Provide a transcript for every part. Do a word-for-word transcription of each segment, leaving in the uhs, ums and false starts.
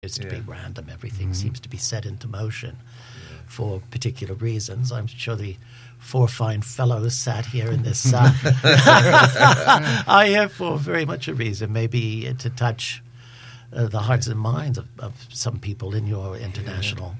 It's to Yeah. be random. Everything Mm-hmm. seems to be set into motion for particular reasons. I'm sure the four fine fellows sat here in this uh, are here for very much a reason, maybe to touch uh, the hearts and minds of, of some people in your international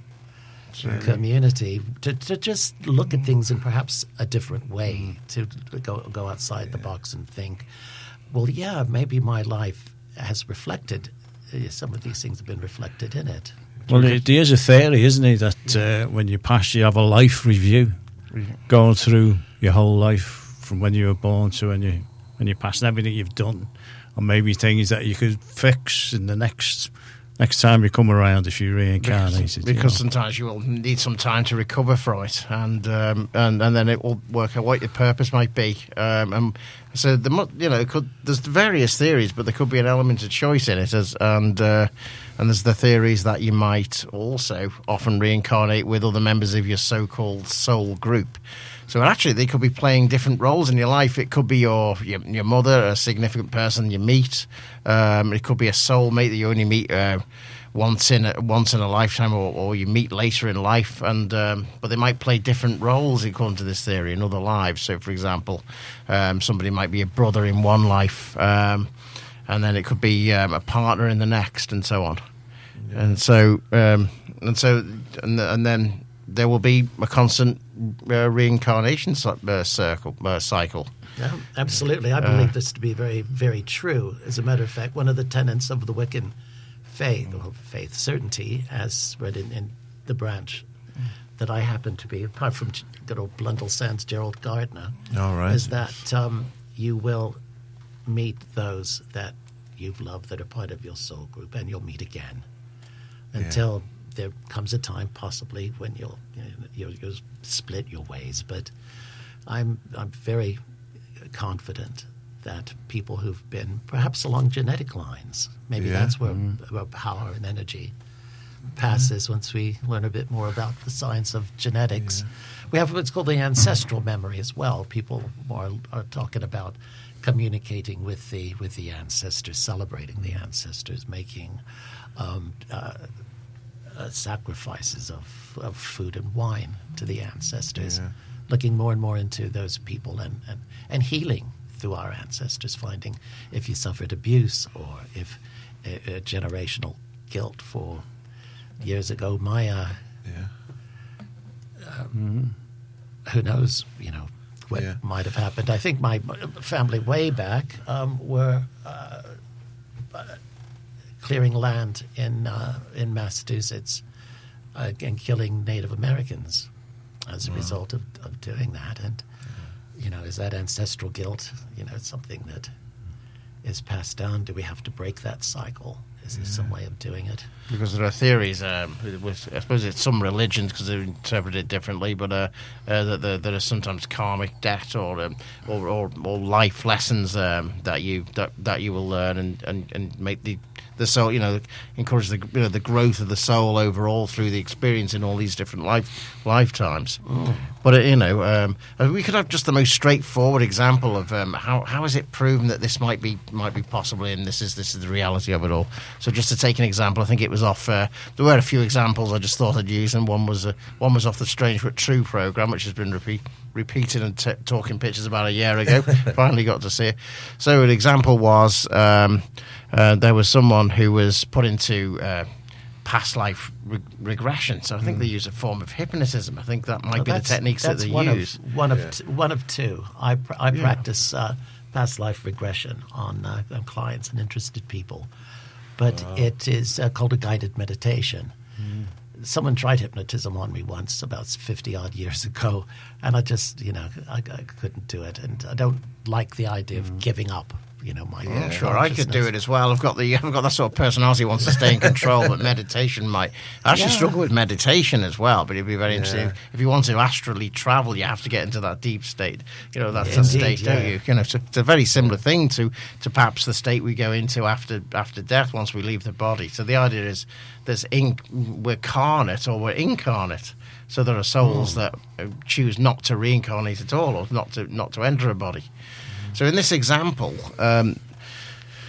community, to, to just look at things in perhaps a different way, to go go outside the box and think, well, yeah, maybe my life has reflected, uh, some of these things have been reflected in it. Well, it, there's a theory, isn't it, that uh, when you pass, you have a life review, going through your whole life from when you were born to when you when you pass, and everything you've done, or maybe things that you could fix in the next next time you come around if you reincarnated. Because, you because know. sometimes you will need some time to recover from it, and um, and and then it will work out what your purpose might be. Um, and so the mu- you know it could, there's various theories, but there could be an element of choice in it, as and uh, and there's the theories that you might also often reincarnate with other members of your so-called soul group. So actually, they could be playing different roles in your life. It could be your your, your mother, a significant person you meet. Um, it could be a soulmate that you only meet uh, once in a, once in a lifetime, or, or you meet later in life. And um, but they might play different roles according to this theory in other lives. So, for example, um, somebody might be a brother in one life, um, and then it could be um, a partner in the next, and so on. Yeah. And so um, and so and, and then there will be a constant uh, reincarnation uh, circle uh, cycle. Yeah, absolutely. I believe uh, this to be very, very true. As a matter of fact, one of the tenets of the Wiccan faith, or faith certainty, as read in, in the branch that I happen to be, apart from good old Blundell Sands Gerald Gardner, All right. is that um, you will meet those that you've loved that are part of your soul group, and you'll meet again until yeah. there comes a time, possibly, when you'll, you know, you'll, you'll split your ways. But I'm I'm very confident that people who've been perhaps along genetic lines, maybe yeah. that's where, mm-hmm. where power and energy passes mm-hmm. once we learn a bit more about the science of genetics. Yeah. We have what's called the ancestral memory as well. People are, are talking about communicating with the with the ancestors, celebrating the ancestors, making um, uh, uh, sacrifices of, of food and wine to the ancestors. Yeah. Looking more and more into those people and, and, and healing through our ancestors, finding if you suffered abuse or if a, a generational guilt for years ago, Maya, yeah. um, mm-hmm. who knows, you know, what yeah. might have happened. I think my family way back um, were uh, uh, clearing land in, uh, in Massachusetts uh, and killing Native Americans as a wow. result of, of doing that. And, you know, is that ancestral guilt, you know, something that is passed down? Do we have to break that cycle? Is there yeah. some way of doing it? Because there are theories, um, with, I suppose it's some religions because they interpret it differently, but uh, uh, that there, there are sometimes karmic debt or um, or, or, or life lessons um, that you that, that you will learn and, and, and make the the soul, you know, encourage the you know, the growth of the soul overall through the experience in all these different life lifetimes. Mm. But uh, you know, um, we could have just the most straightforward example of um, how how is it proven that this might be might be possible, and this is this is the reality of it all. So just to take an example, I think it was off. Uh, there were a few examples I just thought I'd use, and one was uh, one was off the Strange But True program, which has been repeat, repeated and t- talking pictures about a year ago. Finally got to see it. So an example was um, uh, there was someone who was put into uh, past life re- regression. So I think mm. they use a form of hypnotism. I think that might well, be the techniques that they one use. Of, one yeah. of t- one of two. I pr- I yeah. practice uh, past life regression on, uh, on clients and interested people. But wow. it is uh, called a guided meditation. Mm. Someone tried hypnotism on me once about fifty-odd years ago, and I just, you know, I, I couldn't do it. And I don't like the idea mm. of giving up, you know, my yeah, sure, I could do it as well. I've got the I've got that sort of personality who wants to stay in control, but meditation might. I actually yeah. struggle with meditation as well, but it'd be very yeah. interesting. If you want to astrally travel, you have to get into that deep state. You know, that's yeah, the indeed, state, yeah. don't you? You know, it's a, it's a very similar thing to, to perhaps the state we go into after after death once we leave the body. So the idea is there's inc- we're carnate or we're incarnate. So there are souls mm. that choose not to reincarnate at all, or not to not to enter a body. So in this example, um,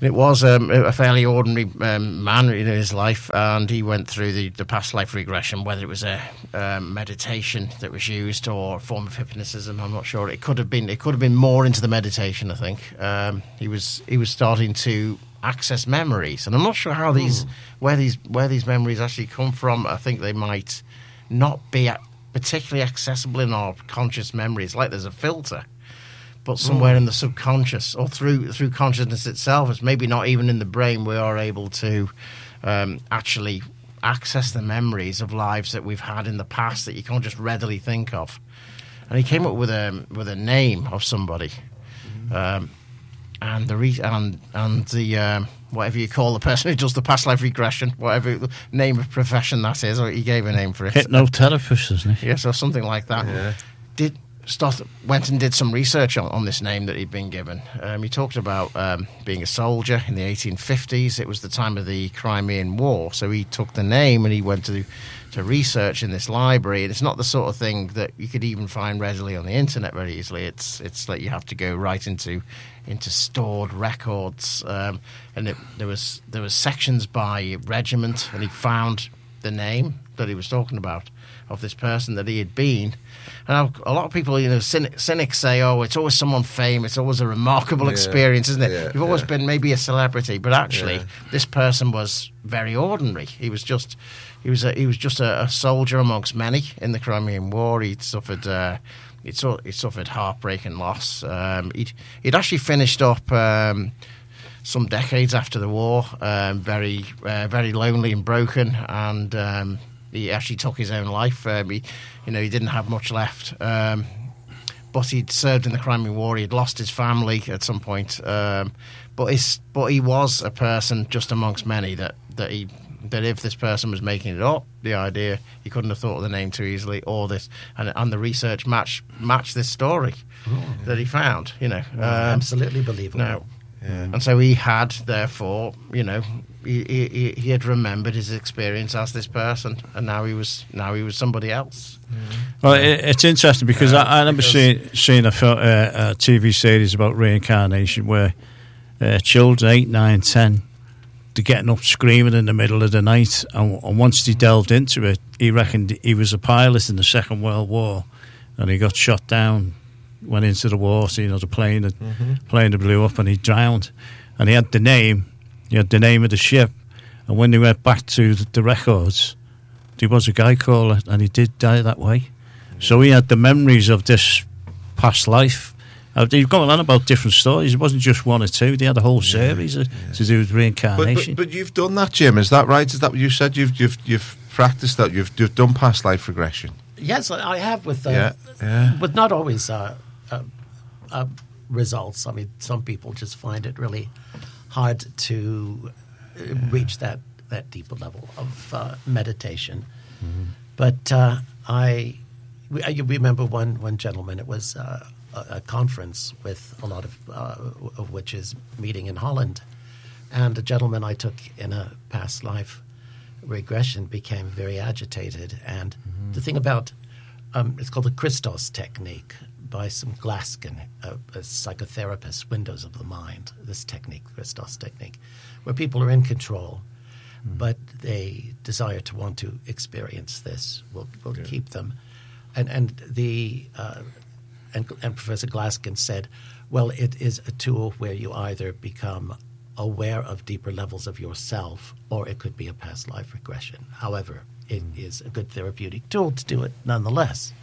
It was um, a fairly ordinary um, man in his life, and he went through the, the past life regression, whether it was a um, meditation that was used or a form of hypnotism. I'm not sure. It could have been. It could have been more into the meditation. I think um, he was. He was starting to access memories, and I'm not sure how these, where these, where these memories actually come from. I think they might not be particularly accessible in our conscious memories. Like there's a filter. But somewhere mm. in the subconscious or through through consciousness itself, it's maybe not even in the brain, we are able to um, actually access the memories of lives that we've had in the past that you can't just readily think of. And he came up with a with a name of somebody, mm. um, and the re- and and the um, whatever you call the person who does the past life regression, whatever name of profession that is, or he gave a name for it. Hypnotherapist, isn't he? Yes, or something like that. Yeah. Did. Started, went and did some research on, on this name that he'd been given. Um, he talked about um, being a soldier in the eighteen fifties. It was the time of the Crimean War, so he took the name and he went to to research in this library. And it's not the sort of thing that you could even find readily on the internet very easily. It's it's like you have to go right into into stored records. Um, and it, there was there was sections by regiment, and he found the name that he was talking about of this person that he had been. And a lot of people, you know, cynics say, oh, it's always someone famous, it's always a remarkable yeah. experience, isn't it? Yeah, You've always yeah. been maybe a celebrity, but actually yeah. this person was very ordinary. He was just he was a, he was just a, a soldier amongst many in the Crimean War. He'd suffered uh, he'd, he'd suffered heartbreak and loss. Um, he'd, he'd actually finished up um, some decades after the war, um, very uh, very lonely and broken, and um, he actually took his own life. Um, he, you know, he didn't have much left, um, but he'd served in the Crimean War. He'd lost his family at some point, um, but his, but he was a person just amongst many that that he that if this person was making it up, the idea he couldn't have thought of the name too easily, or this, and, and the research match matched this story oh, yeah. that he found. You know, well, um, absolutely believable. No. Yeah. And so he had, therefore, you know, he, he he had remembered his experience as this person, and now he was now he was somebody else. Mm. Well, it, it's interesting because yeah, I, I remember seeing seeing a, uh, a T V series about reincarnation where uh, children eight, nine, ten, they're getting up screaming in the middle of the night, and, and once they delved into it, he reckoned he was a pilot in the Second World War, and he got shot down. Went into the water, you know, the plane, that mm-hmm. plane that blew up, and he drowned. And he had the name, he had the name of the ship. And when they went back to the, the records, there was a guy called it, and he did die that way. Mm-hmm. So he had the memories of this past life. Uh, they've gone on about different stories. It wasn't just one or two. They had a whole yeah, series yeah. to do with reincarnation. But, but, but you've done that, Jim. Is that right? Is that what you said? You've you've you've practiced that. You've you've done past life regression. Yes, I have with uh, yeah, yeah. with not always uh, uh, uh, results. I mean, some people just find it really hard to yeah. reach that, that deeper level of uh, meditation. Mm-hmm. But uh, I, I remember one one gentleman. It was uh, a, a conference with a lot of uh, of witches meeting in Holland, and a gentleman I took in a past life regression became very agitated. And mm-hmm. the thing about um, it's called the Christos technique by some Glaskin, a, a psychotherapist, Windows of the Mind. This technique, Christos technique, where people are in control, mm-hmm. but they desire to want to experience this. Will will yeah. keep them, and and the uh, and, and Professor Glaskin said, well, it is a tool where you either become aware of deeper levels of yourself, or it could be a past life regression. However, it mm. is a good therapeutic tool to do it nonetheless.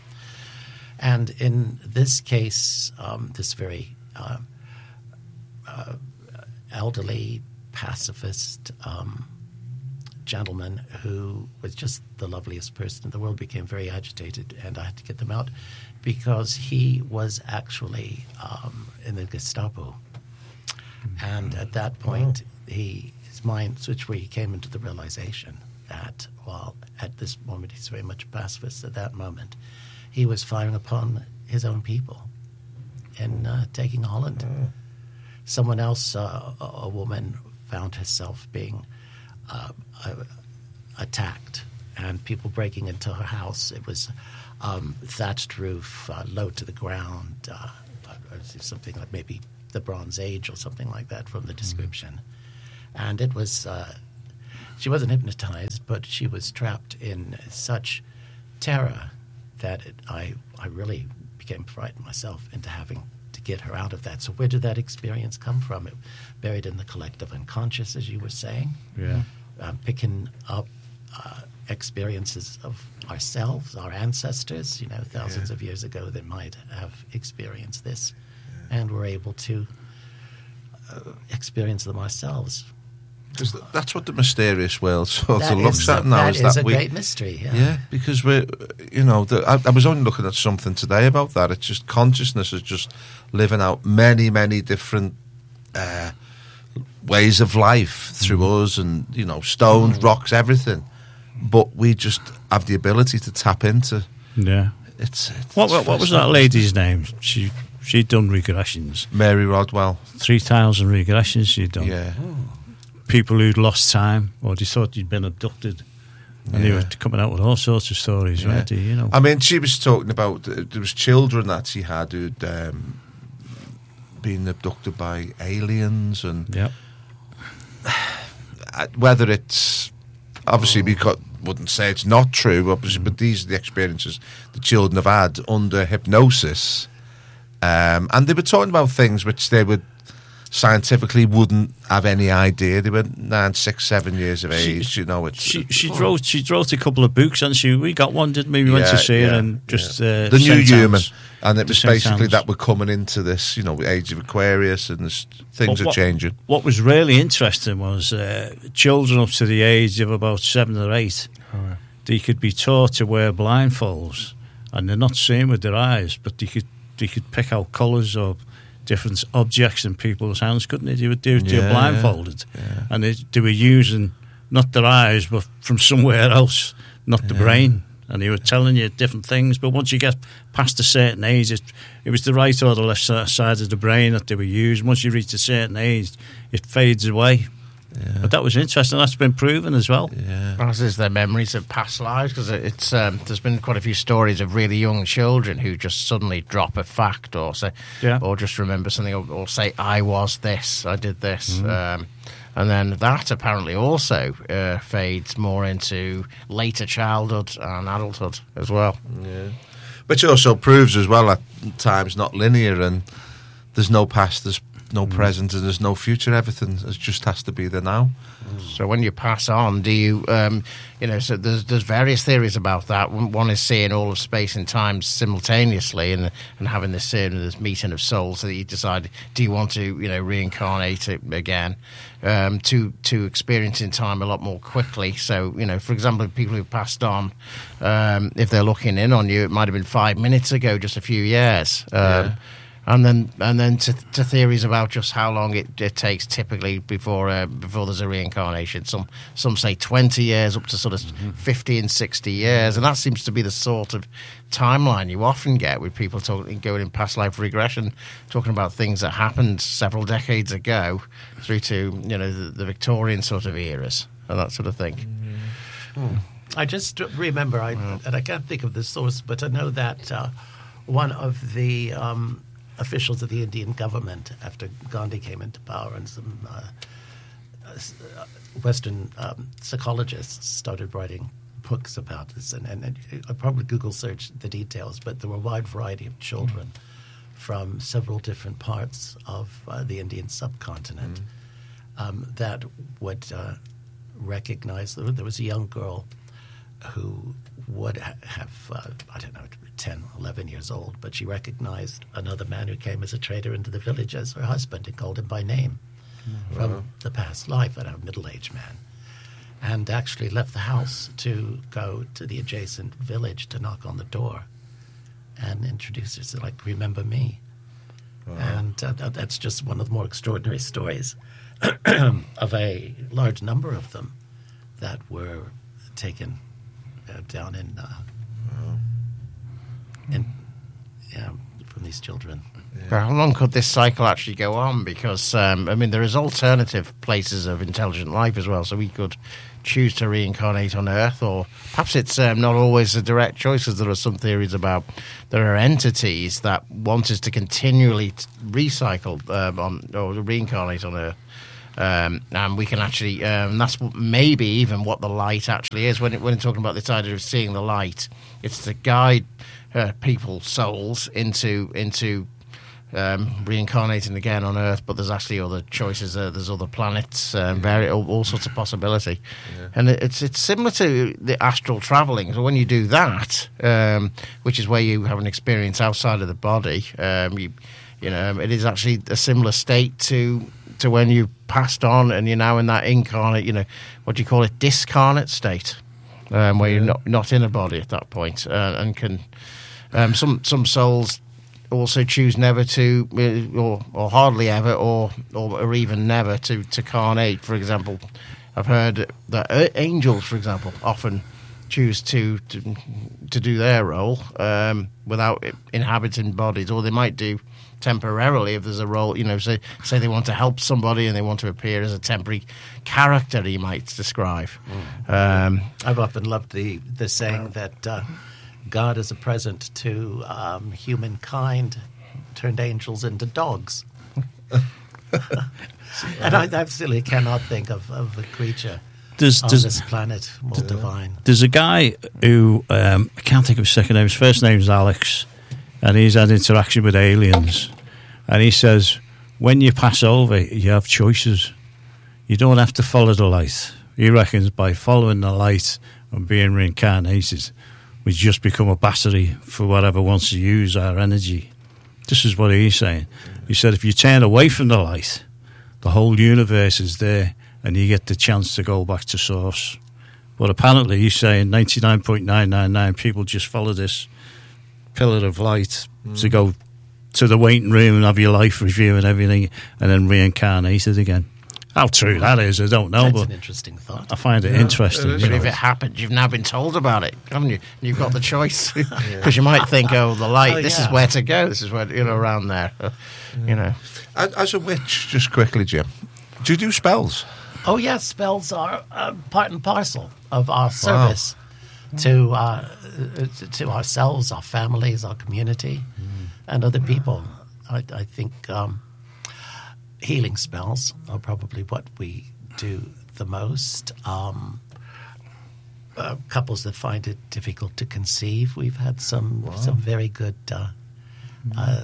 And in this case, um, this very uh, uh, elderly pacifist um, gentleman who was just the loveliest person in the world became very agitated, and I had to get them out because he was actually um, in the Gestapo. And at that point, he his mind switched where he came into the realization that, well, at this moment, he's very much a pacifist. At that moment, he was firing upon his own people and uh, taking Holland. Mm. Someone else, uh, a, a woman, found herself being uh, uh, attacked and people breaking into her house. It was um, thatched roof, uh, low to the ground, uh, something like maybe the Bronze Age or something like that from the description. And it was, uh, she wasn't hypnotized, but she was trapped in such terror that it, I, I really became frightened myself into having to get her out of that. So where did that experience come from? It buried in the collective unconscious, as you were saying. Yeah. Uh, picking up uh, experiences of ourselves, our ancestors, you know, thousands Yeah. of years ago that might have experienced this. Yeah. And we're able to uh, experience them ourselves. Because that's what the mysterious world sort That of looks is at a, now. that is, is that a we, great mystery. Yeah, yeah, because we're, you know, the, I, I was only looking at something today about that. It's just consciousness is just living out many, many different uh, ways of life through mm. us, and you know, stones, mm. rocks, everything. But we just have the ability to tap into. Yeah. It's, it's what, what, what was that lady's name? She she'd done regressions. Mary Rodwell. Three thousand regressions she'd done. Yeah. Oh. People who'd lost time, or they thought you'd been abducted, and yeah. they were coming out with all sorts of stories, yeah. right? You know. I mean, she was talking about uh, there was children that she had who'd um, been abducted by aliens, and yep. whether it's obviously we got, wouldn't say it's not true, obviously, mm. but these are the experiences the children have had under hypnosis, um, and they were talking about things which they would. Scientifically wouldn't have any idea. They were nine, six, seven years of age. She, you know, it's she she oh. wrote she wrote a couple of books, and she we got one, didn't we? We yeah, went to see yeah, her and just yeah. uh, the new human, hands, and it was basically hands. that we're coming into this, you know, age of Aquarius, and this, things what, are changing. What was really interesting was uh, children up to the age of about seven or eight, oh. they could be taught to wear blindfolds, and they're not seeing with their eyes, but they could they could pick out colours or different objects in people's hands, couldn't they? They were, they were yeah, blindfolded, yeah. and they, they were using not their eyes, but from somewhere else, not the yeah. brain. And they were telling you different things. But once you get past a certain age, it, it was the right or the left side of the brain that they were using. Once you reach a certain age, it fades away. Yeah. But that was interesting. That's been proven as well. Yeah. As is their memories of past lives, because it's um, there's been quite a few stories of really young children who just suddenly drop a fact or say, yeah. or just remember something, or, or say, "I was this, I did this," Mm. um, and then that apparently also uh, fades more into later childhood and adulthood as well. Yeah. Which also proves as well that time's not linear, and there's no past, there's no mm. present, and there's no future. Everything is, just has to be there now. So when you pass on, do you, um, you know, so there's there's various theories about that. One is seeing all of space and time simultaneously, and and having this, uh, this meeting of souls, so that you decide, do you want to, you know, reincarnate it again, um, to to experiencing time a lot more quickly. So, you know, for example, people who passed on, um, if they're looking in on you, it might have been five minutes ago, just a few years. Um, yeah. And then, and then to, to theories about just how long it, it takes typically before uh, before there's a reincarnation. Some some say twenty years, up to sort of mm-hmm. fifty and sixty years, and that seems to be the sort of timeline you often get with people talking, going in past life regression, talking about things that happened several decades ago, through to, you know, the, the Victorian sort of eras and that sort of thing. Mm-hmm. Mm. I just remember, I mm. and I can't think of the source, but I know that uh, one of the um, officials of the Indian government, after Gandhi came into power, and some uh, uh, Western um, psychologists started writing books about this, and, and, and I probably Google searched the details, but there were a wide variety of children mm. from several different parts of uh, the Indian subcontinent mm. um, that would uh, recognize. There was a young girl who would ha- have, uh, I don't know, ten, eleven years old, but she recognized another man who came as a trader into the village as her husband and called him by name mm-hmm. from the past life, and a middle-aged man, and actually left the house to go to the adjacent village to knock on the door and introduce herself, like, remember me. Wow. And uh, that's just one of the more extraordinary stories of a large number of them that were taken uh, down in... Uh, wow. And yeah, from these children. Yeah. How long could this cycle actually go on? Because um, I mean, there is alternative places of intelligent life as well. So we could choose to reincarnate on Earth, or perhaps it's um, not always a direct choice, because there are some theories about there are entities that want us to continually t- recycle um, on, or reincarnate on Earth. Um, and we can actually, um, that's what, maybe even what the light actually is. When, it, when talking about this idea of seeing the light, it's to guide uh, people's souls into into um, reincarnating again on Earth. But there's actually other choices. Uh, there's other planets, um, vari- all, all sorts of possibility. Yeah. And it, it's it's similar to the astral traveling. So when you do that, um, which is where you have an experience outside of the body, um, you you know, it is actually a similar state to. to when you passed on and you're now in that incarnate, you know, what do you call it, discarnate state, um, where you're not not in a body at that point, uh, and can um, some some souls also choose never to, uh, or or hardly ever, or or, or even never to to carnate. For example, I've heard that angels, for example, often choose to to, to do their role um, without inhabiting bodies, or they might do temporarily if there's a role, you know, say say they want to help somebody and they want to appear as a temporary character, you might describe. Mm. Um, I've often loved the, the saying that uh, God is a present to um, humankind, turned angels into dogs. And I absolutely cannot think of, of a creature There's, on there's, this planet more there's, divine. There's a guy who, um, I can't think of his second name, his first name is Alex, and he's had interaction with aliens. And he says, when you pass over, you have choices. You don't have to follow the light. He reckons by following the light and being reincarnated, we just become a battery for whatever wants to use our energy. This is what he's saying. He said, if you turn away from the light, the whole universe is there, and you get the chance to go back to source. But apparently he's saying ninety-nine point nine nine nine people just follow this pillar of light mm. to go to the waiting room and have your life review and everything, and then reincarnated again. How true that is, I don't know. That's but an interesting thought. I find it yeah, interesting. it but if it happened, you've now been told about it, haven't you? You've got the choice, because yeah. you might think, "Oh, the light. Oh, this yeah. is where to go. This is where, you know, around there." You know, As, as a witch, just quickly, Jim, do you do spells? Oh, yes, spells are uh, part and parcel of our service wow. to uh, to ourselves, our families, our community, mm. and other people. I, I think um, healing spells are probably what we do the most. Um, uh, couples that find it difficult to conceive, we've had some wow. some very good uh, uh,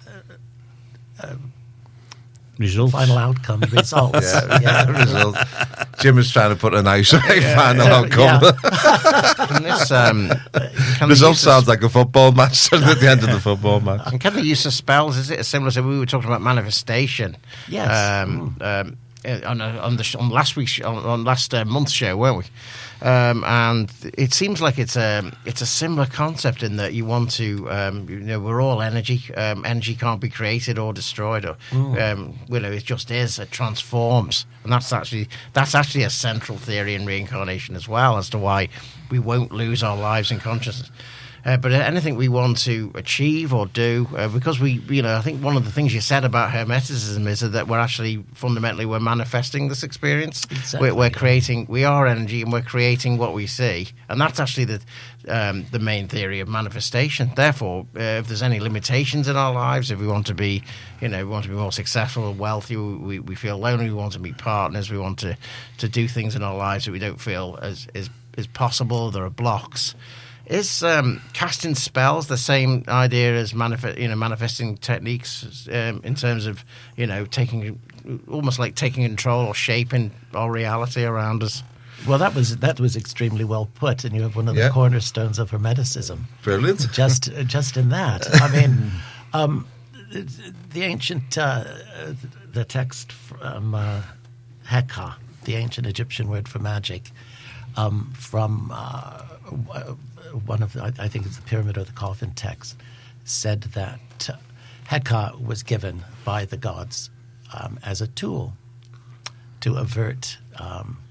uh, results. Final outcome results. yeah, yeah. results. Jim is trying to put a nice yeah, final yeah, outcome. Yeah. Can this, um, can result sounds like a football match at the end of the football match. And can the use of spells, is it similar to, we were talking about manifestation? Yes. Um, mm. um, on, on the on last week's on, on last uh, month's show, weren't we? Um, and it seems like it's a it's a similar concept in that you want to, um, you know, we're all energy. Um, energy can't be created or destroyed, or mm. um, you know, it just is. It transforms, and that's actually that's actually a central theory in reincarnation as well, as to why we won't lose our lives in consciousness. Uh, but anything we want to achieve or do, uh, because we, you know, I think one of the things you said about Hermeticism is that we're actually fundamentally we're manifesting this experience. Exactly. We're, we're creating, we are energy, and we're creating what we see, and that's actually the um, the main theory of manifestation. Therefore, uh, if there's any limitations in our lives, if we want to be, you know, we want to be more successful, wealthy, we, we feel lonely, we want to meet partners, we want to to do things in our lives that we don't feel as is is possible. There are blocks. Is um, casting spells the same idea as manifest, you know, manifesting techniques um, in terms of, you know, taking almost like taking control or shaping our reality around us? Well, that was that was extremely well put, and you have one of the yeah. cornerstones of Hermeticism. Brilliant. Just just in that, I mean, um, the ancient uh, the text from uh, Heka, the ancient Egyptian word for magic, um, from. Uh, one of the, I think it's the Pyramid or the Coffin text, said that uh, Heka was given by the gods um, as a tool to avert um,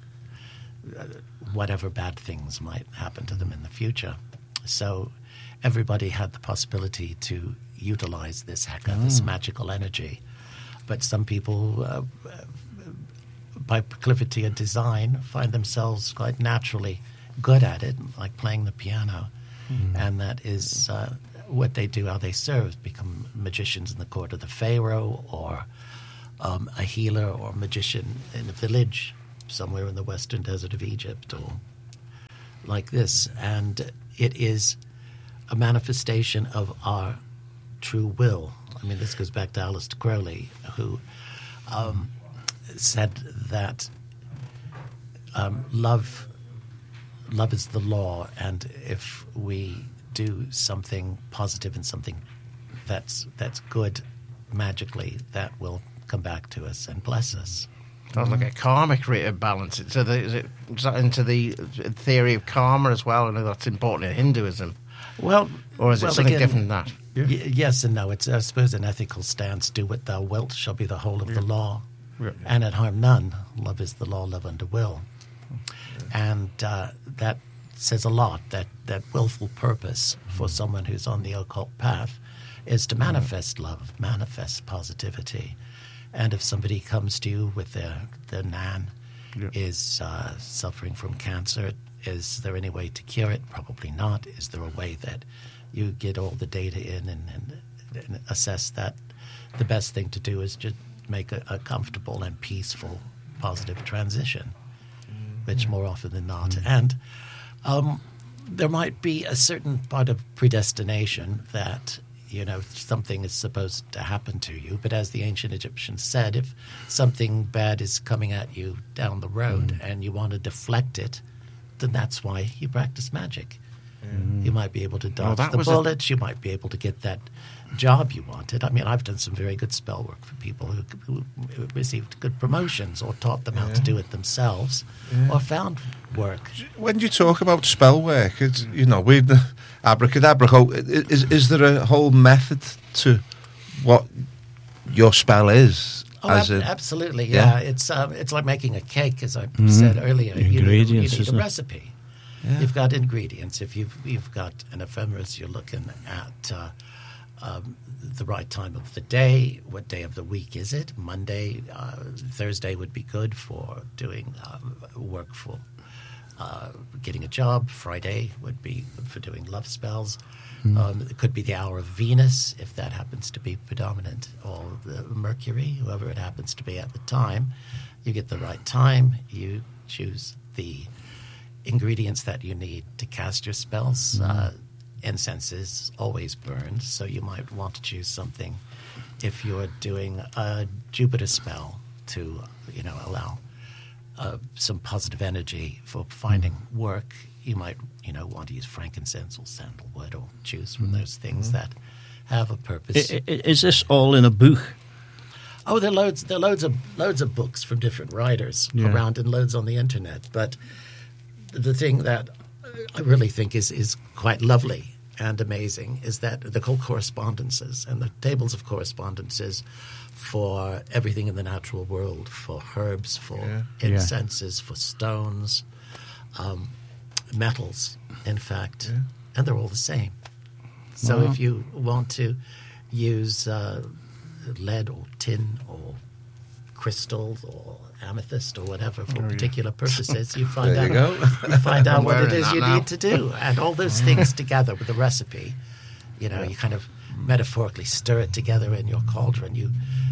whatever bad things might happen to them in the future. So everybody had the possibility to utilize this Heka, mm. this magical energy. But some people uh, by proclivity and design, find themselves quite naturally good at it, like playing the piano. Mm. And that is uh, what they do, how they serve, become magicians in the court of the Pharaoh, or um, a healer or magician in a village somewhere in the western desert of Egypt, or like this. And it is a manifestation of our true will. I mean, this goes back to Aleister Crowley, who um, said that um, love love is the law, and if we do something positive and something that's that's good magically, that will come back to us and bless us. Sounds like a karmic rate of balance. So the, is it is that into the theory of karma as well? I know that's important in Hinduism. Well, or is it well, something again, different than that? Y- yes and no. It's, I suppose, an ethical stance. Do what thou wilt shall be the whole of yeah. the law. Yeah. And at harm none. Love is the law, love under will. And uh, that says a lot, that, that willful purpose for someone who's on the occult path is to manifest love, manifest positivity. And if somebody comes to you with their, their nan yeah. is uh, suffering from cancer, is there any way to cure it? Probably not. Is there a way that you get all the data in and, and, and assess that? The best thing to do is just make a, a comfortable and peaceful, positive transition, which more often than not. Mm. And um, there might be a certain part of predestination that, you know, something is supposed to happen to you. But as the ancient Egyptians said, if something bad is coming at you down the road mm. and you want to deflect it, then that's why you practice magic. Mm. You might be able to dodge well, the bullets. A... You might be able to get that job you wanted. I mean, I've done some very good spell work for people who, who, who received good promotions or taught them yeah. how to do it themselves yeah. or found work. When you talk about spell work, it's, you know, we abracadabra, is, is there a whole method to what your spell is? Oh, as ab- a, absolutely, yeah. yeah. It's um, it's like making a cake, as I mm. said earlier. You ingredients, need, you need isn't a it? recipe. Yeah. You've got ingredients. If you've you've got an ephemeris, you're looking at uh, um, the right time of the day. What day of the week is it? Monday, uh, Thursday would be good for doing um, work for uh, getting a job. Friday would be good for doing love spells. Mm. Um, it could be the hour of Venus, if that happens to be predominant, or the Mercury, whoever it happens to be at the time. You get the right time. You choose the ingredients that you need to cast your spells. Mm. Uh, incense is always burned, so you might want to choose something if you're doing a Jupiter spell to, you know, allow uh, some positive energy for finding mm. work. You might, you know, want to use frankincense or sandalwood, or choose from those things mm. that have a purpose. I, I, is this all in a book? Oh, there are loads. There are loads of loads of books from different writers yeah. around, and loads on the internet. But the thing that I really think is is quite lovely and amazing is that they're called correspondences, and the tables of correspondences for everything in the natural world, for herbs, for yeah. incenses, yeah. for stones. Um, metals, in fact, yeah. and they're all the same. So wow. if you want to use uh, lead or tin or crystals or amethyst or whatever for oh, particular yeah. purposes, you find there out you, go. you find out what it is you now. need to do, and all those things together with the recipe. You know, yeah. you kind of metaphorically stir it together in your cauldron. You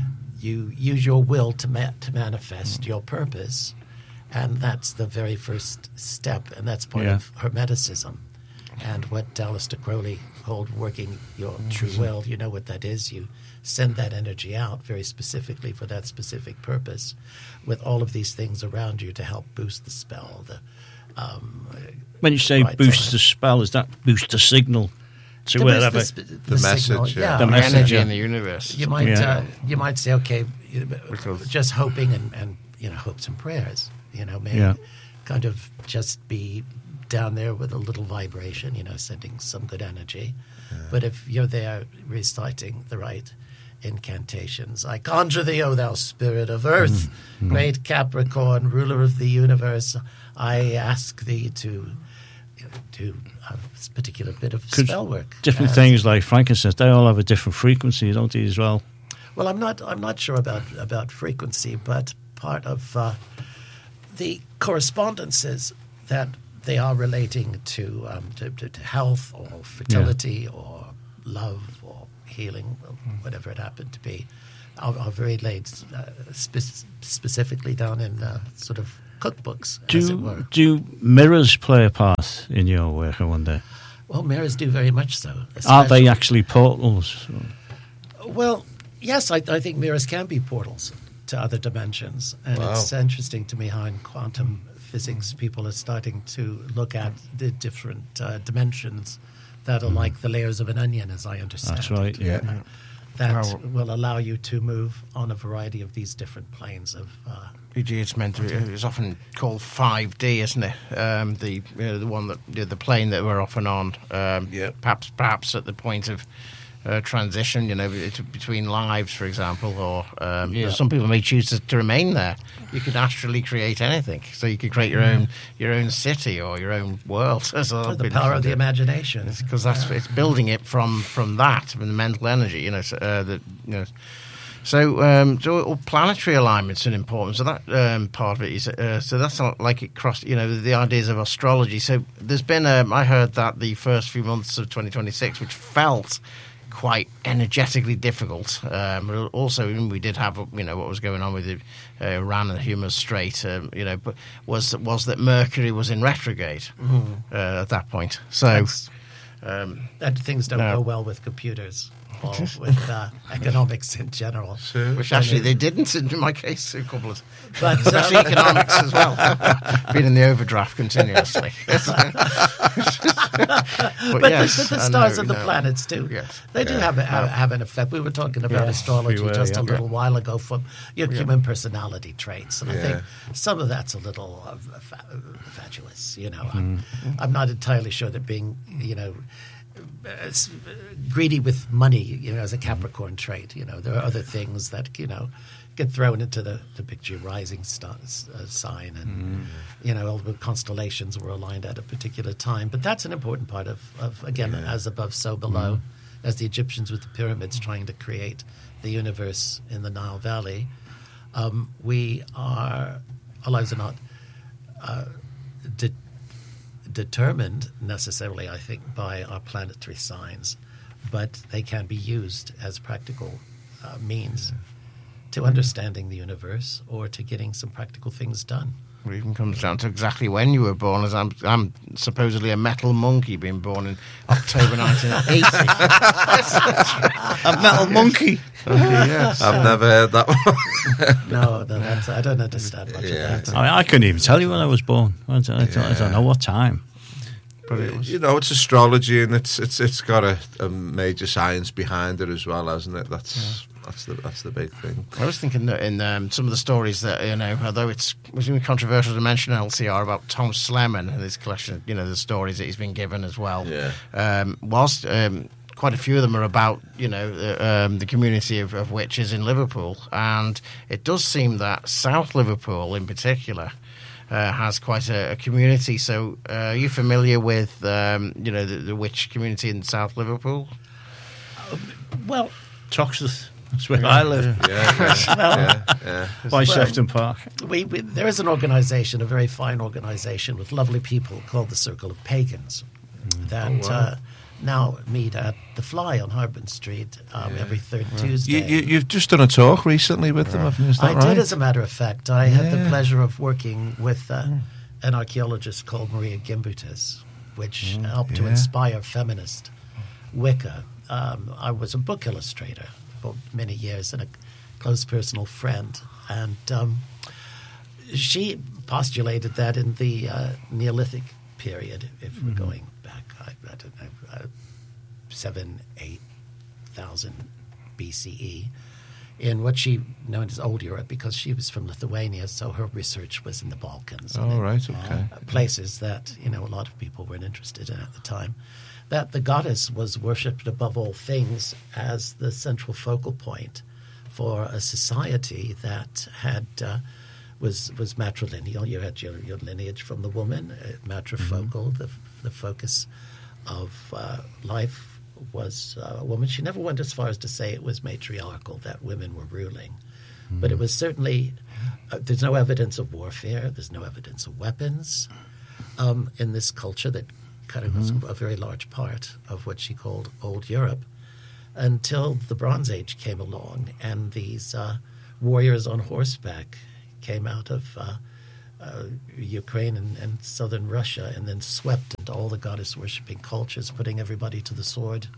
you use your will to ma- to manifest mm. your purpose. And that's the very first step, and that's part yeah. of Hermeticism. And what Aleister Crowley called working your true will, you know what that is. You send that energy out very specifically for that specific purpose, with all of these things around you to help boost the spell. The, um, when you say right boost time. the spell, is that boost the signal to, to wherever? The, sp- the, the message, signal, yeah. yeah. The the message, energy yeah. in the universe. You might, yeah. uh, you might say, okay, Because just hoping and, and you know, hopes and prayers. You know, maybe yeah. kind of just be down there with a little vibration, you know, sending some good energy. Yeah. But if you're there reciting the right incantations, I conjure thee, O thou spirit of earth, mm-hmm. great Capricorn, ruler of the universe, I ask thee to you know, do a particular bit of spell work. Different and, things like frankincense, they all have a different frequency, don't they, as well? Well, I'm not. I'm not sure about about frequency, but part of uh, the correspondences that they are relating to um, to, to, to health or fertility yeah. or love or healing, or whatever it happened to be, are, are very laid uh, spe- specifically down in uh, sort of cookbooks, do, as it were. Do mirrors play a part in your work, I wonder? Well, mirrors do very much so. Are they actually portals? Well, yes, I, I think mirrors can be portals to other dimensions. And Wow. it's interesting to me how in quantum physics people are starting to look at the different uh, dimensions that are like the layers of an onion, as I understand That's right, it. yeah. Uh, that Wow. will allow you to move on a variety of these different planes of... Uh, E G, it's meant to be, it's often called five D, isn't it? Um, the you know, the one that you know, the plane that we're often on. Um, Yeah. Perhaps perhaps at the point of uh, transition, you know, bet- between lives, for example, or um, you know, some people may choose to, to remain there. You could astrally create anything, so you could create your own your own city or your own world. So the power of the imagination. because that's it's building it from from that, from the mental energy, you know. So, uh, the you know. So, um, so planetary alignment's an important. So that um, part of it is. Uh, so that's not like it crossed. You know, the ideas of astrology. So there's been. Um, I heard that the first few months of twenty twenty-six, which felt quite energetically difficult. Um, also, we did have, you know, what was going on with the, uh, Iran and the Hormuz Strait. Um, you know, but was was that Mercury was in retrograde mm. uh, at that point. So um, that things don't no. go well with computers. Or with uh, economics in general. So, Which actually they didn't in my case, a couple of... But, especially uh, economics as well. Been in the overdraft continuously. but but yes, the, the I stars know, and the no. planets too. Yes. They do Yeah. have, a, have have an effect. We were talking about Yes, astrology we were, just yeah. a little while ago from your Yeah. human personality traits, and I Yeah. think some of that's a little uh, fa- fatuous. You know, I'm, I'm not entirely sure that being, you know, uh, s- greedy with money, you know, as a Capricorn trait. You know, there are other things that, you know, get thrown into the, the picture, rising star, uh, sign, and you know, all the constellations were aligned at a particular time. But that's an important part of, of again, as above, so below, as the Egyptians with the pyramids trying to create the universe in the Nile Valley. Um, we are, our lives are not uh, de- determined necessarily, I think, by our planetary signs, but they can be used as practical uh, means to understanding the universe or to getting some practical things done. It even comes down to exactly when you were born, as I'm, I'm supposedly a metal monkey being born in October nineteen eighty. A metal monkey. Okay, yes. I've never heard that one. No, no, that's, I don't understand much Yeah. of that. I, mean, I couldn't even tell you when I was born. I don't, I don't, I don't know what time. But it was, You know, it's astrology, and it's it's it's got a, a major science behind it as well, hasn't it? That's that's the that's the big thing. I was thinking that in um, some of the stories that, you know, although it's was even controversial to mention L C R about Tom Slemen and his collection, you know, the stories that he's been given as well. Yeah. Um, whilst um, quite a few of them are about, you know, uh, um, the community of, of witches in Liverpool, and it does seem that South Liverpool in particular uh, has quite a, a community. So, uh, are you familiar with, um, you know, the, the witch community in South Liverpool? Well, Toxteth. That's where I live. Yeah, yeah, yeah, yeah. By Sefton Park. we, we, there is an organization, a very fine organization with lovely people called the Circle of Pagans that Oh, wow. uh, now meet at the Fly on Harbin Street um, every third You, Tuesday. you, you've just done a talk recently with them, haven't you? Is that I right? did, as a matter of fact. I had the Yeah. pleasure of working with uh, an archaeologist called Maria Gimbutas, which helped to yeah. inspire feminist Wicca. Um, I was a book illustrator for many years and a close personal friend. And um, she postulated that in the uh, Neolithic period, if we're going back, I, I don't know, uh, seven, eight thousand B C E, in what she known as Old Europe, because she was from Lithuania, so her research was in the Balkans. and Oh, in, right, okay. uh, places that, you know, a lot of people weren't interested in at the time. That the goddess was worshipped above all things as the central focal point for a society that had uh, was was matrilineal. You had your, your lineage from the woman, uh, matrifocal. The the focus of uh, life was uh, a woman. She never went as far as to say it was matriarchal, that women were ruling, But it was certainly, uh, there's no evidence of warfare, there's no evidence of weapons um, in this culture that kind of was a very large part of what she called Old Europe, until the Bronze Age came along and these uh, warriors on horseback came out of uh, uh, Ukraine and, and southern Russia and then swept into all the goddess-worshipping cultures, putting everybody to the sword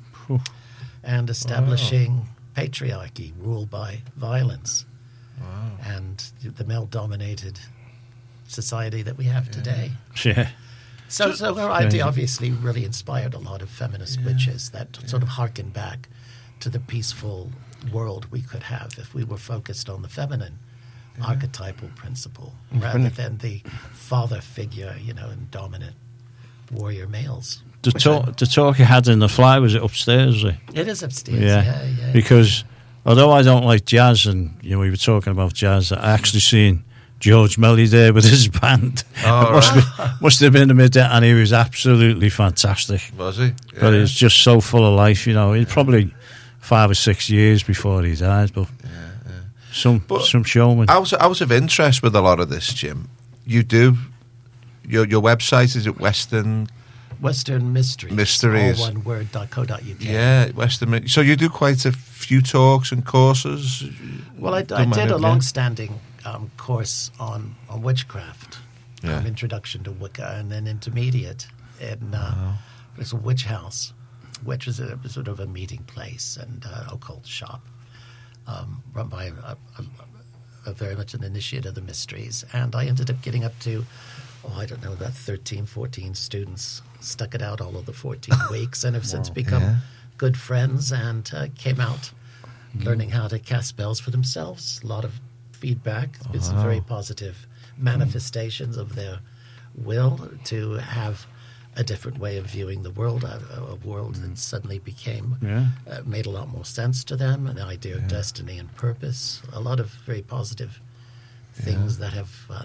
and establishing patriarchy, rule by violence, Wow. and the male-dominated society that we have today. Yeah. So, so her idea obviously really inspired a lot of feminist witches that sort of harken back to the peaceful world we could have if we were focused on the feminine archetypal principle rather than the father figure, you know, and dominant warrior males. The Which talk, I- the talk you had in the fly, was it upstairs? Was it? It is upstairs, Yeah. yeah, yeah. Because although I don't like jazz, and you know we were talking about jazz, I actually seen George Melly there with his band. Oh, it must, be, must have been a midday, and he was absolutely fantastic. Was he? But Yeah. he's just so full of life, you know. He's probably five or six years before he died, but some But some showman. Out, out of interest with a lot of this, Jim, you do, your your website, is it Western? Western Mysteries. Mysteries. All one word, dot co dot uk. Yeah, Western. So you do quite a few talks and courses? Well, I, I Don't did mind a it, long-standing um, course on, on witchcraft, Yeah. um, introduction to Wicca, and then intermediate in uh, it was a witch house, which was a, sort of a meeting place and uh, occult shop, um, run by a, a, a very much an initiate of the mysteries. And I ended up getting up to, oh, I don't know, about thirteen, fourteen students. Stuck it out all of the fourteen weeks, and have since become Yeah. good friends and uh, came out learning how to cast spells for themselves. A lot of feedback. There's been some very positive manifestations of their will to have a different way of viewing the world, a, a world that suddenly became, Yeah. uh, made a lot more sense to them, an idea of destiny and purpose. A lot of very positive things that have uh,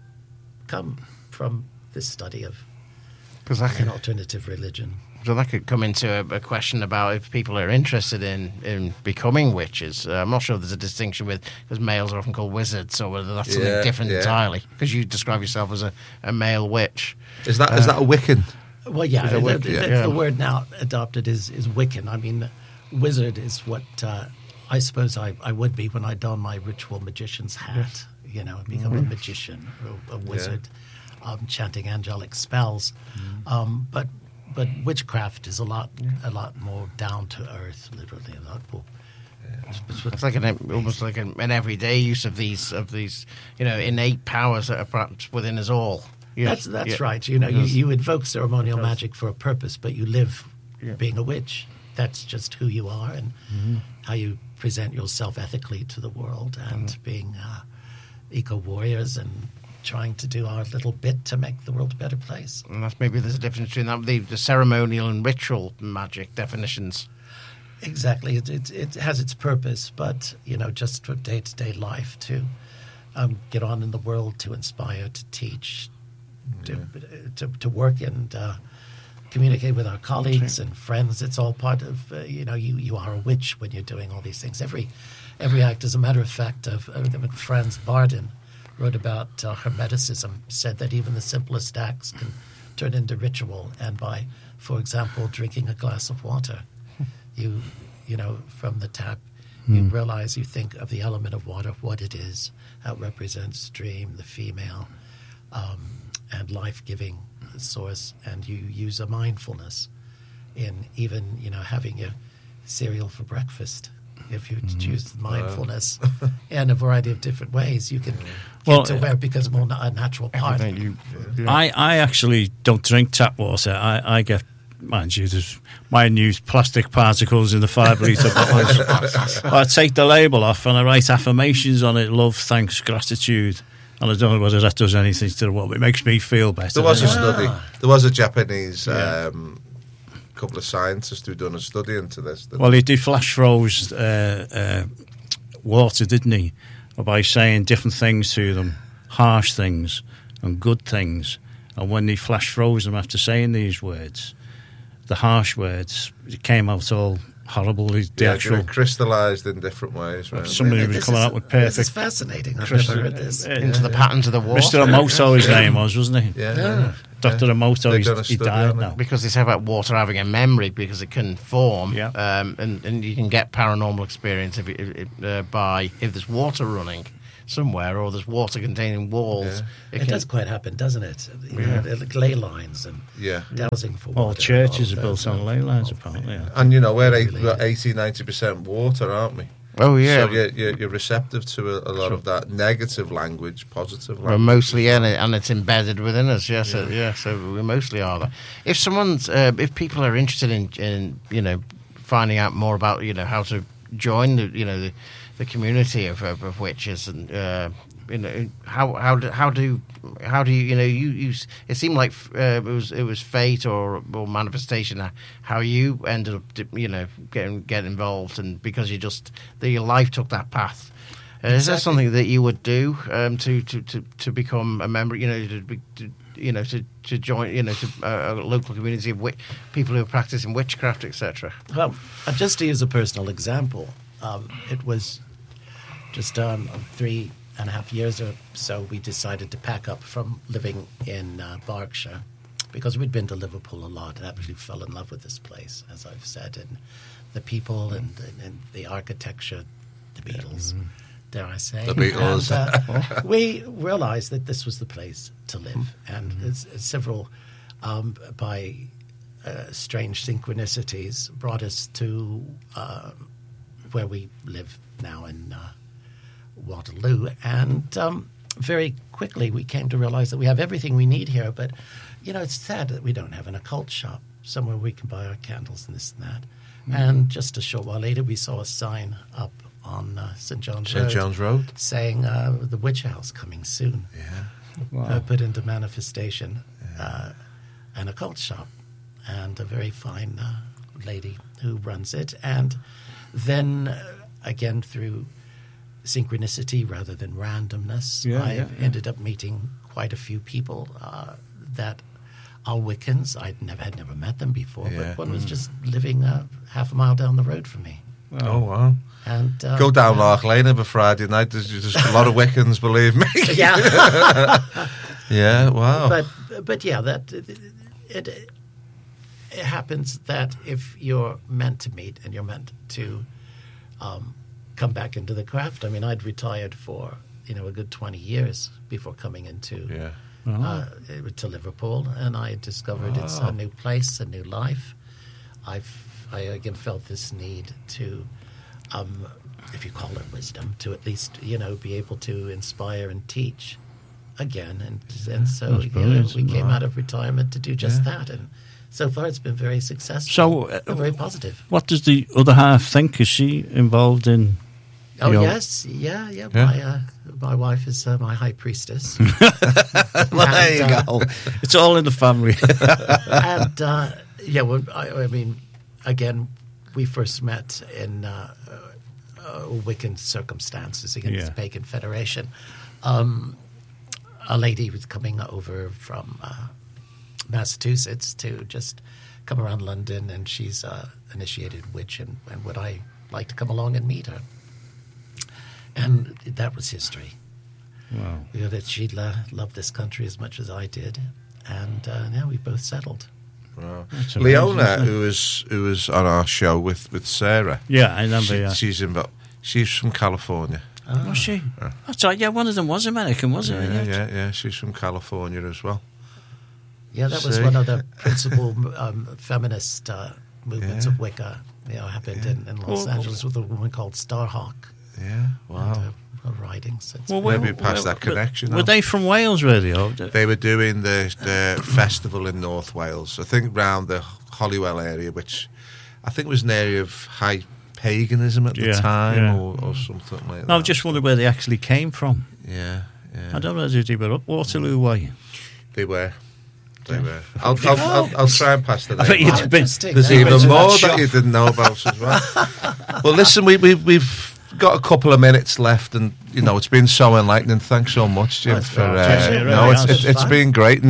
come from this study of Because that an could, alternative religion. so that could come into a, a question about if people are interested in, in becoming witches. Uh, I'm not sure there's a distinction with, because males are often called wizards, or whether that's something Yeah, different yeah. entirely. Because you describe yourself as a, a male witch. Is that is that a Wiccan? Well, yeah, Is it the, Wic- the, yeah. the- Yeah. the word now adopted is, is Wiccan. I mean, wizard is what uh, I suppose I, I would be when I don my ritual magician's hat, you know, become a magician, or a wizard, um, chanting angelic spells. Um, but but witchcraft is a lot a lot more down to earth, literally a lot more. It's like an almost like an, an everyday use of these of these you know innate powers that are perhaps within us all. Yeah. That's that's Yeah. right. You know, you, Yes. you invoke ceremonial Yes. magic for a purpose, but you live Yeah. being a witch. That's just who you are and Mm-hmm. how you present yourself ethically to the world, and Mm-hmm. being uh, eco warriors and trying to do our little bit to make the world a better place. And that's maybe there's a difference between that, the, the ceremonial and ritual magic definitions. Exactly, it, it it has its purpose, but you know, just for day to day life, to um, get on in the world, to inspire, to teach, to to, to work and uh, communicate with our colleagues and friends. It's all part of uh, you know, you you are a witch when you're doing all these things. Every every act, as a matter of fact, of uh, Franz Bardon wrote about uh, Hermeticism, said that even the simplest acts can turn into ritual, and by, for example, drinking a glass of water. You, you know, from the tap, you realize, you think of the element of water, what it is, how it represents stream, the female, um, and life-giving source, and you use a mindfulness in even, you know, having your cereal for breakfast. If you choose mindfulness in a variety of different ways, you can get Well, to where it becomes more na- a natural part. Everything you, I, I actually don't drink tap water. I, I get, mind you, there's minute plastic particles in the five litre bottles. But I take the label off and I write affirmations on it: love, thanks, gratitude. And I don't know whether that does anything to the world. It makes me feel better. There was a Ah. study. There was a Japanese Yeah. um, couple of scientists who done a study into this. didn't Well, he did flash froze uh, uh, water, didn't he? By saying different things to them, harsh things and good things. And when he flash froze them after saying these words, the harsh words, it came out all horrible. The, the Yeah, actual crystallised in different ways. Right? somebody was This coming is- out with This is perfect. fascinating. I've crystal- never heard this. uh, Into the patterns of the water. Mister Emoto, his name was, wasn't he? Yeah, Yeah. Doctor Emoto, They're he's, gonna he study died on it. now. Because they say about water having a memory because it can form, Yeah. um, and, and you can get paranormal experience if it, if it, uh, by if there's water running somewhere or there's water containing walls. Yeah. It, can- does quite happen, doesn't it? You know, the ley lines and Yeah. dowsing for All water. churches all are built those, on uh, ley lines, apparently. Yeah. And you know, we're, eight, Really. we're eighty, ninety percent water, aren't we? Oh yeah, So you're, you're, you're receptive to a, a lot of that negative language, positive We're language. mostly in it, and it's embedded within us. Yes, yeah. So, yeah. So we mostly are that. If someone's, uh, if people are interested in, in, you know, finding out more about, you know, how to join the, you know, the, the community of, of, of witches, and uh, you know, how how do how do how do you, you know, you, you s- it seemed like uh, it was it was fate or or manifestation. uh, How you ended up, you know, getting get involved, and because you just that your life took that path. Uh, Is that Exactly. something that you would do um, to, to, to, to become a member? You know, to, be, to you know to, to join you know to uh, a local community of wi- people who are practicing witchcraft, et cetera. Well, uh, just to use a personal example, um, it was just um, three and a half years or so we decided to pack up from living in uh, Berkshire because we'd been to Liverpool a lot and actually fell in love with this place, as I've said, and the people and, and, and the architecture, the Beatles, dare I say. The Beatles. And, uh, we realized that this was the place to live, and there's several, um, by uh, strange synchronicities, brought us to uh, where we live now in uh, Waterloo. And um, very quickly we came to realize that we have everything we need here, but, you know, it's sad that we don't have an occult shop somewhere we can buy our candles and this and that. And just a short while later, we saw a sign up on uh, Saint John's Saint Road John's Road. saying uh, the witch house coming soon. Yeah. Uh, put into manifestation, uh, an occult shop, and a very fine uh, lady who runs it. And then, uh, again, through synchronicity rather than randomness, Yeah, I yeah, yeah. ended up meeting quite a few people uh, that are Wiccans. I never had never met them before, Yeah. but one was just living uh, half a mile down the road from me. Oh, wow. And uh, Go down yeah. Lark Lane every Friday night. There's just a lot of Wiccans, believe me. Yeah. Yeah, wow. but but yeah, that it, it, it happens that if you're meant to meet and you're meant to um, come back into the craft. I mean, I'd retired for you know a good twenty years before coming into yeah. uh, to Liverpool, and I discovered it's a new place, a new life. I've I again felt this need to. Um, if you call it wisdom, to at least you know be able to inspire and teach again, and and so That's you know, brilliant. we came Wow. out of retirement to do just Yeah. that, and so far it's been very successful. So, uh, and very positive. What does the other half think? Is she involved in? Oh your- yes, yeah, yeah. Yeah. My uh, my wife is uh, my high priestess, Well, there you And, uh, go. It's all in the family. and uh, yeah, well, I, I mean, again, we first met in uh, uh, Wiccan circumstances against Yeah. the Pagan Federation. Um, a lady was coming over from uh, Massachusetts to just come around London, and she's uh, initiated witch, and, and would I like to come along and meet her? And that was history. Wow. You know, that she lo- loved this country as much as I did, and uh, now we both settled. Wow. That's amazing, Leona, isn't it? who was who was on our show with, with Sarah, Yeah, I remember. she, yeah. she's in, she's from California. Was she? That's right. Yeah, one of them was American, wasn't Yeah, it? yeah, yeah. She's from California as well. Yeah, that was See? one of the principal um, feminist uh, movements Yeah. of Wicca. You know, happened in, in Los Well, Angeles with a woman called Starhawk. Yeah, wow. And, uh, her writings. It's Well, Maybe well, past well, that connection. Were now. they from Wales, really? Or did- They were doing the, the festival in North Wales, I think round the Holywell area, which I think was an area of high paganism at the Yeah, time, yeah. or, or something like No, I that. just wondered where they actually came from. Yeah, yeah. I don't know if they were up Waterloo way. They were. They were. I'll, I'll, I'll, I'll try and pass the I bet name you'd on. have been. Interesting. There's Yeah. even Been to more that that shop. you didn't know about as well. Well, listen, we, we, we've got a couple of minutes left, and you know it's been so enlightening. Thanks so much, Jim, That's for very uh, pleasure. It really no, it's, has. it's, it's Fun. been great, and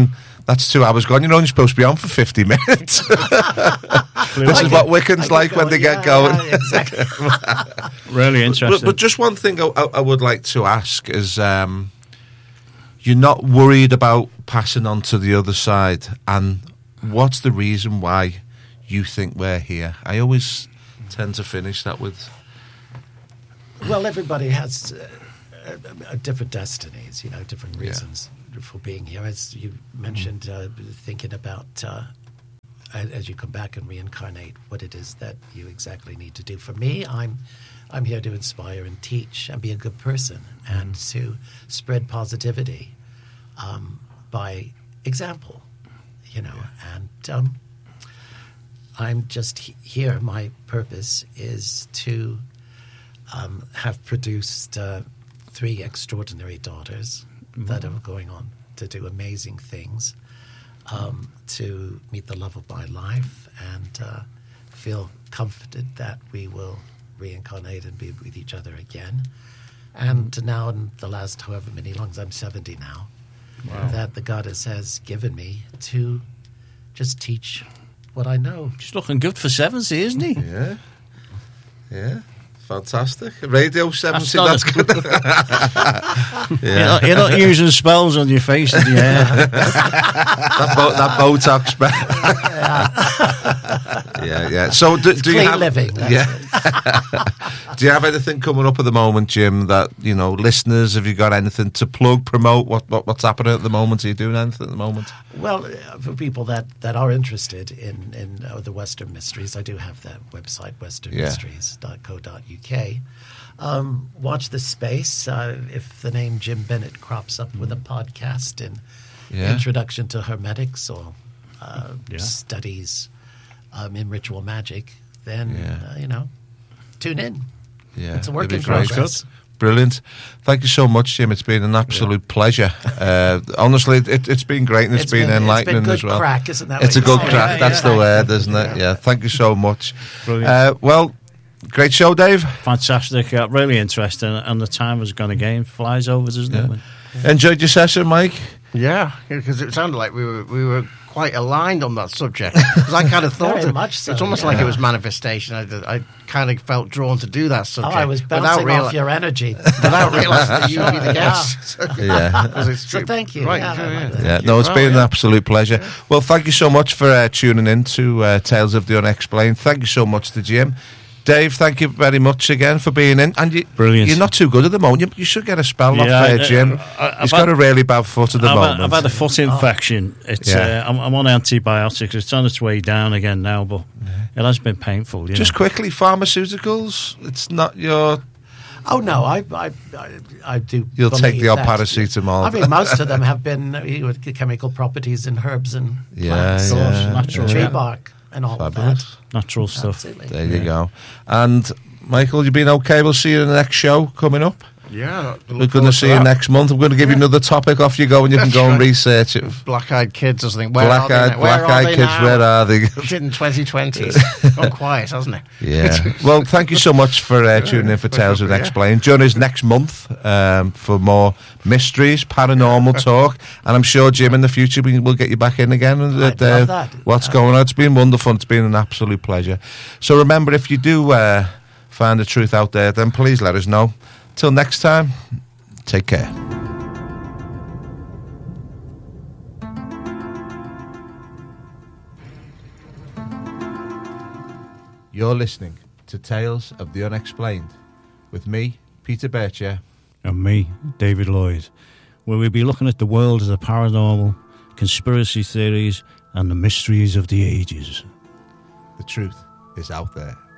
That's two hours gone. You're only supposed to be on for fifty minutes. This is what Wickens like when they get going. Yeah, exactly. Really But, interesting. but just one thing I, I I would like to ask is, um, you're not worried about passing on to the other side, and what's the reason why you think we're here? I always tend to finish that with, Well, everybody has uh, uh, different destinies, you know, different reasons for being here. As you mentioned, uh, thinking about uh, a- as you come back and reincarnate, what it is that you exactly need to do. For me, I'm I'm here to inspire and teach and be a good person and to spread positivity um, by example, you know. And um, I'm just he- here. My purpose is to um, have produced uh, three extraordinary daughters that are going on to do amazing things, um, to meet the love of my life, and uh, feel comforted that we will reincarnate and be with each other again. And now, in the last however many longs, I'm seventy now, that the goddess has given me to just teach what I know. He's looking good for seventy, isn't he? yeah, yeah, fantastic. Radio seventy, That's that's not good. You're, not, you're not using spells on your face, yeah. that, bo- that Botox spell. yeah, yeah. So do, do you clean have living, that's Yeah. Do you have anything coming up at the moment, Jim? That you know, listeners, have you got anything to plug, promote? What, what what's happening at the moment? Are you doing anything at the moment? Well, uh, for people that, that are interested in, in uh, the Western Mysteries, I do have that website, western mysteries dot co dot uk. Um, watch this space. Uh, if the name Jim Bennett crops up with a podcast in Yeah. Introduction to Hermetics or uh, Yeah. studies um, in ritual magic, then, Yeah. uh, you know, tune in. Yeah, It's a work it'd in be great. progress. Brilliant. Thank you so much, Jim. It's been an absolute pleasure. Uh, honestly, it, it's been great and it's It's been, been- it's enlightening been good as well. crack, isn't that It's a what you good say? crack. Yeah, That's yeah. the word, isn't it? Yeah. Thank you so much. Brilliant. Uh, well, great show, Dave. Fantastic, uh, really interesting, and the time has gone again. Flies over, doesn't Yeah. it? Enjoyed your session, Mike? Yeah, because it sounded like we were we were quite aligned on that subject. Because I kind of thought Very it, much so, it's almost yeah. like it was manifestation. I, I kind of felt drawn to do that Oh, subject. I was without bouncing reali- off your energy. without realising that you would be the Yeah. guest. Yeah. Because it's So true. thank you. Right, Yeah, yeah, I like yeah. that. Yeah, no, it's Oh, been an yeah. absolute pleasure. Well, thank you so much for uh, tuning in to uh, Tales of the Unexplained. Thank you so much to Jim. Dave, thank you very much again for being in. And you, Brilliant. You're not too good at the moment. You, you should get a spell Yeah, off there, I- Jim. I- I've He's had- got a really bad foot at the I've, moment. had, I've had a foot infection. It's Yeah. uh, I'm, I'm on antibiotics. It's on its way down again now, but it has been painful. You Just know. quickly, pharmaceuticals. It's not your. Oh no, I I I, I do. You'll take believe the odd that. paracetamol. I mean, most of them have been uh, with the chemical properties in herbs and Yeah, plants, yeah, natural, tree yeah. bark, and all Fabulous. of Natural that. stuff. Absolutely. There you go. And Michael, you've been okay. We'll see you in the next show coming up. Yeah, We're going to see you next month. I'm going to give you another topic. Off you go, and you can That's go and right. research it. Black-eyed kids or something. Where Black are they eyed, now? Where black are eyed they kids. now? Where are they? Shit in twenty twenty. Gone quiet, hasn't it? Yeah. Well, thank you so much for uh, tuning in for Tales of Yeah. Unexplained. Join us next month um, for more mysteries, paranormal talk, and I'm sure Jim in the future we will get you back in again. And, I'd uh, love that. What's Uh, going on? It's been wonderful. It's been an absolute pleasure. So remember, if you do uh, find the truth out there, then please let us know. Till next time, take care. You're listening to Tales of the Unexplained with me, Peter Bircher. And me, David Lloyd, where we'll be looking at the world of the paranormal, conspiracy theories, and the mysteries of the ages. The truth is out there.